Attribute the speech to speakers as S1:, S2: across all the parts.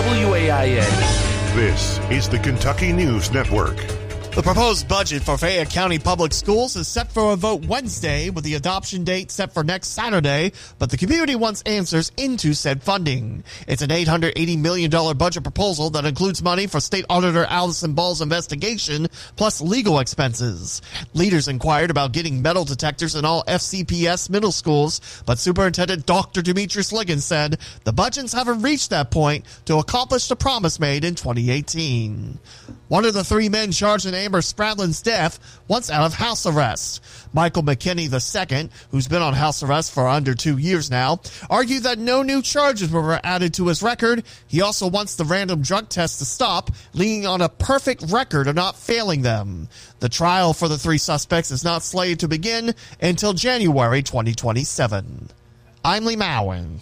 S1: WAIA.
S2: This is the Kentucky News Network.
S3: The proposed budget for Fayette County Public Schools is set for a vote Wednesday, with the adoption date set for next Saturday, but the community wants answers into said funding. It's an $880 million budget proposal that includes money for State Auditor Allison Ball's investigation, plus legal expenses. Leaders inquired about getting metal detectors in all FCPS middle schools, but Superintendent Dr. Demetrius Liggins said the budgets haven't reached that point to accomplish the promise made in 2018. One of the three men charged in Amber Spradlin's death once out of house arrest. Michael McKinney II, who's been on house arrest for under 2 years now, argued that no new charges were added to his record. He also wants the random drug tests to stop, leaning on a perfect record of not failing them. The trial for the three suspects is not slated to begin until January 2027. I'm Lee Mowen.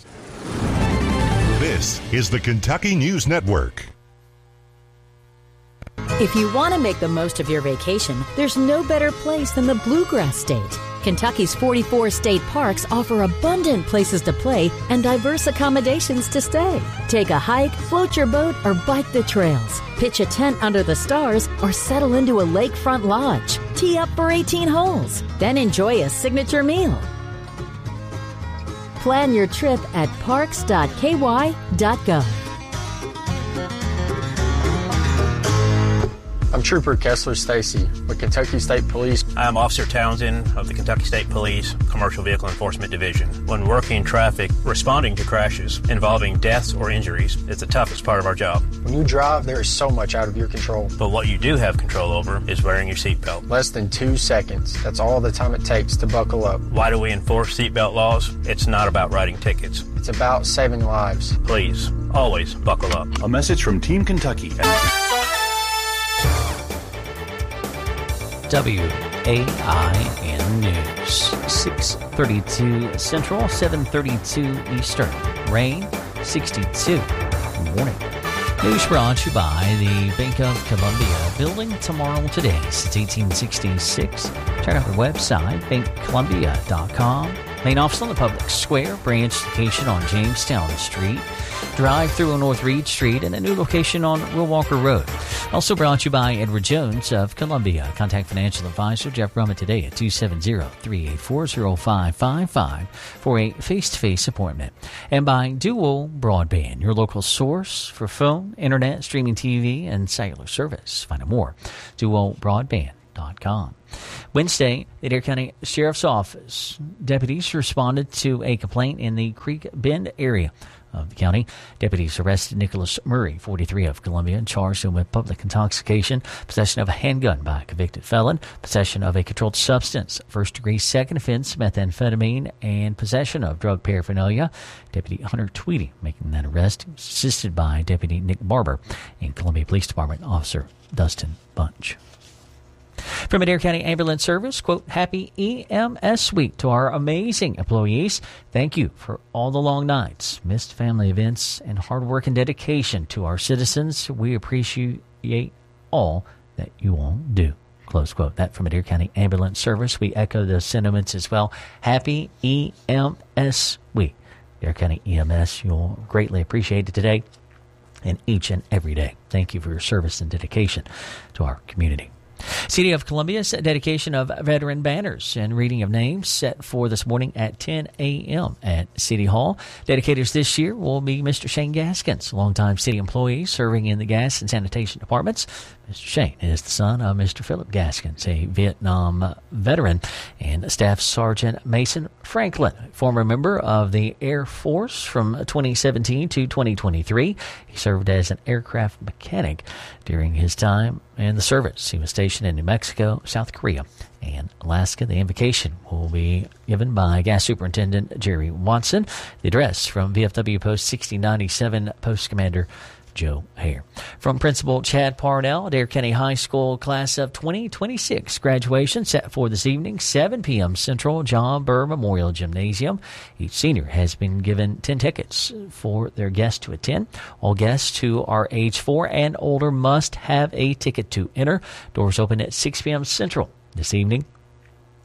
S2: This is the Kentucky News Network.
S4: If you want to make the most of your vacation, there's no better place than the Bluegrass State. Kentucky's 44 state parks offer abundant places to play and diverse accommodations to stay. Take a hike, float your boat, or bike the trails. Pitch a tent under the stars or settle into a lakefront lodge. Tee up for 18 holes. Then enjoy a signature meal. Plan your trip at parks.ky.gov.
S5: I'm Trooper Kessler Stacy with Kentucky State Police.
S6: I'm Officer Townsend of the Kentucky State Police Commercial Vehicle Enforcement Division. When working in traffic, responding to crashes involving deaths or injuries is the toughest part of our job.
S5: When you drive, there is so much out of your control.
S6: But what you do have control over is wearing your seatbelt.
S5: Less than 2 seconds. That's all the time it takes to buckle up.
S6: Why do we enforce seatbelt laws? It's not about writing tickets.
S5: It's about saving lives.
S6: Please, always buckle up.
S1: A message from Team Kentucky.
S7: WAIN News, 6:32 Central, 7:32 Eastern. Rain, 62. Morning. News brought to you by the Bank of Columbia. Building tomorrow today since 1866. Check out their website, bankcolumbia.com. Main office on the Public Square, branch location on Jamestown Street. Drive through on North Reed Street, and a new location on Will Walker Road. Also brought to you by Edward Jones of Columbia. Contact financial advisor Jeff Grumman today at 270-384-0555 for a face-to-face appointment. And by Dual Broadband, your local source for phone, internet, streaming TV, and cellular service. Find out more. DualBroadband.com. Wednesday, the Adair County Sheriff's Office deputies responded to a complaint in the Creek Bend area of the county. Deputies arrested Nicholas Murray, 43, of Columbia, and charged him with public intoxication, possession of a handgun by a convicted felon, possession of a controlled substance, first-degree second offense, methamphetamine, and possession of drug paraphernalia. Deputy Hunter Tweedy making that arrest, assisted by Deputy Nick Barber and Columbia Police Department Officer Dustin Bunch. From Adair County Ambulance Service, quote, happy EMS week to our amazing employees. Thank you for all the long nights, missed family events, and hard work and dedication to our citizens. We appreciate all that you all do. Close quote. That from Adair County Ambulance Service. We echo those sentiments as well. Happy EMS week. Adair County EMS, you'll greatly appreciate it today and each and every day. Thank you for your service and dedication to our community. City of Columbia's dedication of veteran banners and reading of names set for this morning at 10 a.m. at City Hall. Dedicators this year will be Mr. Shane Gaskins, longtime city employee serving in the gas and sanitation departments. Mr. Shane is the son of Mr. Philip Gaskins, a Vietnam veteran, and Staff Sergeant Mason Franklin, former member of the Air Force from 2017 to 2023. He served as an aircraft mechanic during his time in the service. He was stationed in New Mexico, South Korea, and Alaska. The invocation will be given by Gas Superintendent Jerry Watson. The address from VFW Post 6097, Post Commander Joe Hare. From Principal Chad Parnell, Adair County High School Class of 2026 graduation set for this evening, 7 p.m. Central, John Burr Memorial Gymnasium. Each senior has been given 10 tickets for their guests to attend. All guests who are age 4 and older must have a ticket to enter. Doors open at 6 p.m. Central this evening.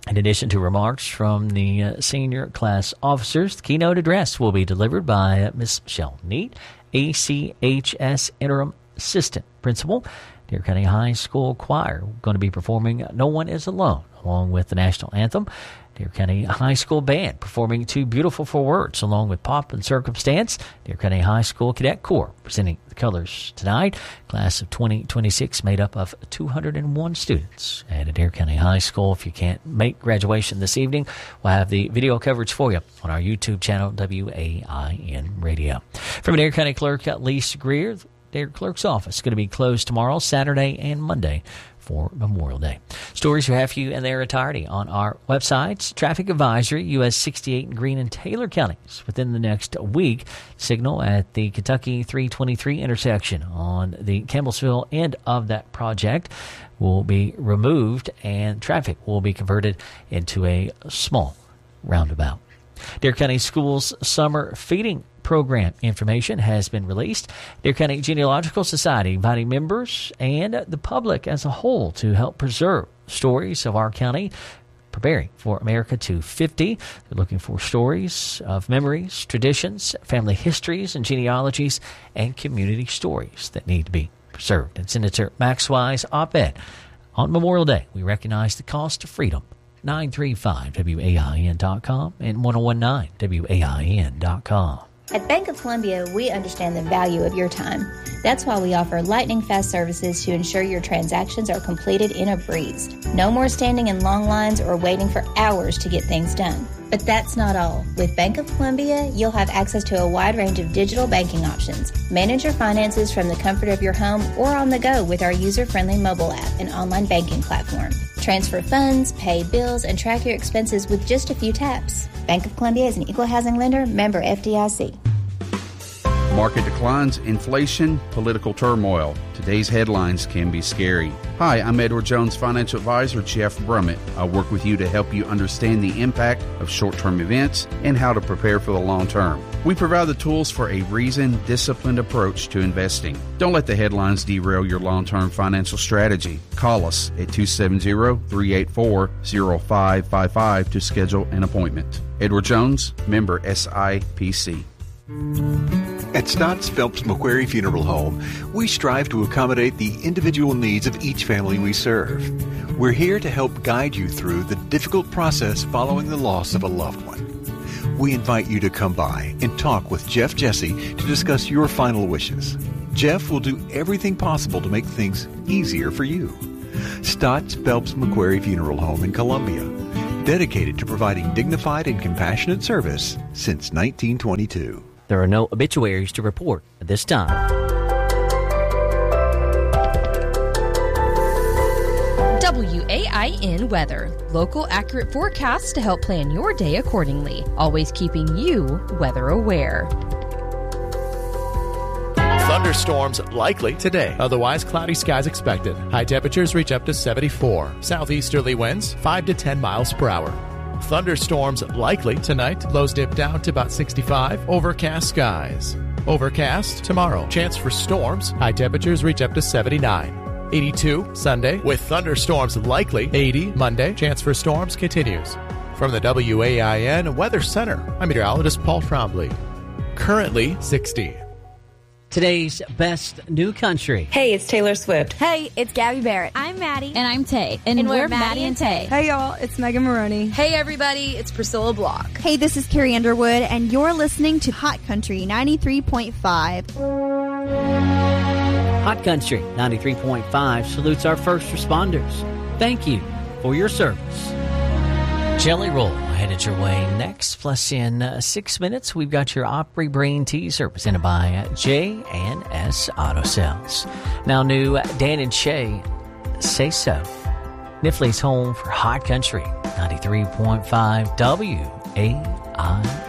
S7: In addition to remarks from the senior class officers, the keynote address will be delivered by Ms. Michelle Neat, ACHS Interim Assistant Principal. Dare County High School Choir going to be performing No One Is Alone, along with the National Anthem. Dare County High School Band performing Too Beautiful for Words, along with Pop and Circumstance. Dare County High School Cadet Corps presenting the colors tonight. Class of 2026 made up of 201 students at Dare County High School. If you can't make graduation this evening, we'll have the video coverage for you on our YouTube channel, WAIN Radio. From Dare County Clerk Lisa Greer, Dare Clerk's office is going to be closed tomorrow, Saturday, and Monday for Memorial Day. Stories we have for you in their entirety on our websites. Traffic advisory, US 68 in Greene and Taylor counties within the next week. Signal at the Kentucky 323 intersection on the Campbellsville end of that project will be removed, and traffic will be converted into a small roundabout. Dare County Schools Summer Feeding Program information has been released. Dare County Genealogical Society inviting members and the public as a whole to help preserve stories of our county, preparing for America 250. They're looking for stories of memories, traditions, family histories, and genealogies, and community stories that need to be preserved. And Senator Max Wise op-ed on Memorial Day, we recognize the cost of freedom. 935WAIN.com and 1019WAIN.com.
S1: At Bank of Columbia, we understand the value of your time. That's why we offer lightning-fast services to ensure your transactions are completed in a breeze. No more standing in long lines or waiting for hours to get things done. But that's not all. With Bank of Columbia, you'll have access to a wide range of digital banking options. Manage your finances from the comfort of your home or on the go with our user-friendly mobile app and online banking platform. Transfer funds, pay bills, and track your expenses with just a few taps. Bank of Columbia is an equal housing lender, member FDIC.
S8: Market declines, inflation, political turmoil. Today's headlines can be scary. Hi, I'm Edward Jones Financial Advisor Jeff Brummett. I work with you to help you understand the impact of short-term events and how to prepare for the long term. We provide the tools for a reasoned, disciplined approach to investing. Don't let the headlines derail your long-term financial strategy. Call us at 270-384-0555 to schedule an appointment. Edward Jones, member SIPC.
S9: At Stotts Phelps McQuarrie Funeral Home, we strive to accommodate the individual needs of each family we serve. We're here to help guide you through the difficult process following the loss of a loved one. We invite you to come by and talk with Jeff Jesse to discuss your final wishes. Jeff will do everything possible to make things easier for you. Stotts Phelps McQuarrie Funeral Home in Columbia, dedicated to providing dignified and compassionate service since 1922.
S7: There are no obituaries to report at this time.
S10: WAIN weather. Local accurate forecasts to help plan your day accordingly. Always keeping you weather aware.
S11: Thunderstorms likely today. Otherwise, cloudy skies expected. High temperatures reach up to 74. Southeasterly winds 5 to 10 miles per hour. Thunderstorms likely tonight. Lows dip down to about 65. Overcast skies. Overcast tomorrow. Chance for storms. High temperatures reach up to 79. 82 Sunday with thunderstorms likely. 80 Monday. Chance for storms continues. From the WAIN Weather Center, I'm meteorologist Paul Trombley. Currently 60.
S7: Today's best new country.
S12: Hey, it's Taylor Swift.
S13: Hey, it's Gabby Barrett.
S14: I'm Maddie.
S15: And I'm Tay. And we're Maddie and Tay.
S16: Hey, y'all, it's Megan Maroney.
S17: Hey, everybody, it's Priscilla Block.
S18: Hey, this is Carrie Underwood, and you're listening to Hot Country 93.5.
S7: Hot Country 93.5 salutes our first responders. Thank you for your service. Jelly Roll headed your way next. Plus, in 6 minutes, we've got your Opry Brain teaser presented by J&S Auto Sales. Now, new Dan and Shay, Say So. Nifley's home for Hot Country 93.5 WAIN.